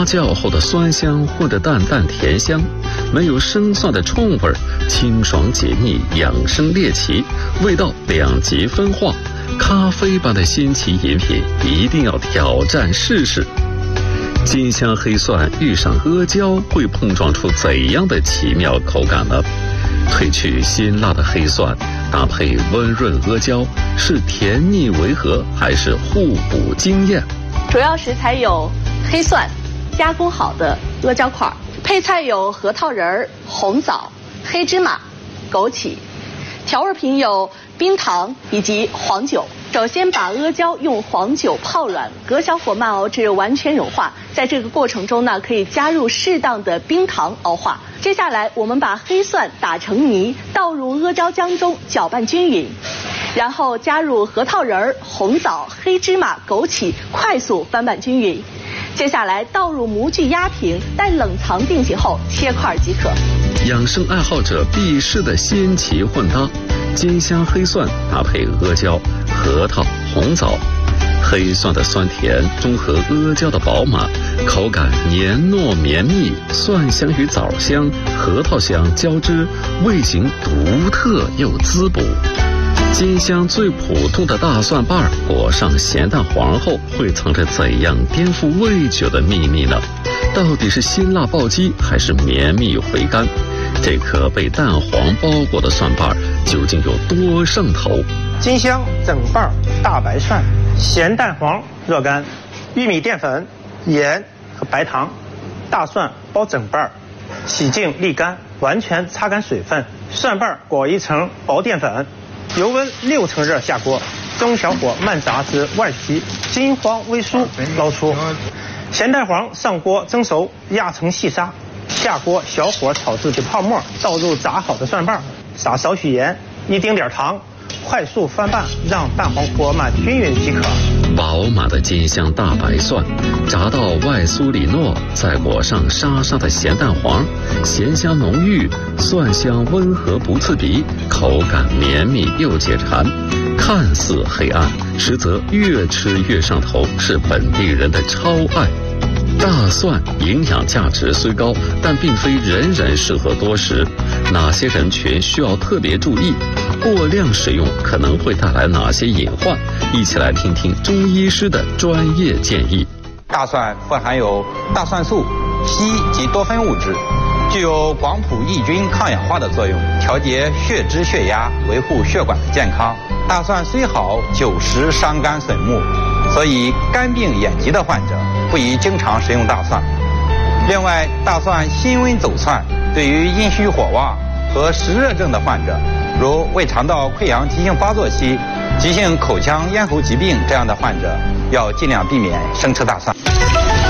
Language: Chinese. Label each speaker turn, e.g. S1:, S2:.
S1: 发酵后的酸香或者淡淡甜香，没有生蒜的冲味儿，清爽解腻，养生猎奇，味道两极分化。咖啡般的新奇饮品，一定要挑战试试。金香黑蒜遇上阿胶，会碰撞出怎样的奇妙口感呢？褪去辛辣的黑蒜，搭配温润阿胶，是甜腻违和，还是互补惊艳？
S2: 主要食材有黑蒜、加工好的阿胶块，配菜有核桃仁、红枣、黑芝麻、枸杞，调味品有冰糖以及黄酒。首先把阿胶用黄酒泡软，隔小火慢熬至完全融化。在这个过程中呢，可以加入适当的冰糖熬化。接下来我们把黑蒜打成泥，倒入阿胶浆中搅拌均匀，然后加入核桃仁、红枣、黑芝麻、枸杞，快速翻拌均匀。接下来倒入模具压平，待冷藏定型后切块即可。
S1: 养生爱好者必试的新奇混搭，金香黑蒜搭配阿胶、核桃、红枣，黑蒜的酸甜中和阿胶的饱满，口感黏糯绵密，蒜香与枣香、核桃香交织，味型独特又滋补。金香最普通的大蒜瓣裹上咸蛋黄后，会藏着怎样颠覆味觉的秘密呢？到底是辛辣暴击，还是绵密回甘？这颗被蛋黄包裹的蒜瓣究竟有多上头？
S3: 金香整瓣大白蒜、咸蛋黄若干、玉米淀粉、盐和白糖，大蒜包整瓣，洗净沥干，完全擦干水分，蒜瓣裹一层薄淀粉，油温6成热下锅，中小火慢炸至外皮金黄微酥，捞出。咸蛋黄上锅蒸熟，压成细沙，下锅小火炒至起泡沫，倒入炸好的蒜瓣，撒少许盐，一丁点糖，快速翻拌，让蛋黄裹满均匀即可。
S1: 饱满的金香大白蒜，炸到外酥里糯，再裹上沙沙的咸蛋黄，咸香浓郁，蒜香温和不刺鼻，口感绵密又解馋。看似黑暗，实则越吃越上头，是本地人的超爱。大蒜营养价值虽高，但并非人人适合多食。哪些人群需要特别注意？过量食用可能会带来哪些隐患？一起来听听中医师的专业建议。
S4: 大蒜富含有大蒜素、硒及多酚物质，具有广谱抑菌抗氧化的作用，调节血脂血压，维护血管的健康。大蒜虽好，久食伤肝损目，所以肝病眼疾的患者不宜经常食用大蒜。另外，大蒜辛温走窜，对于阴虚火旺和湿热症的患者，如胃肠道溃疡急性发作期、急性口腔咽喉疾病这样的患者，要尽量避免生吃大蒜。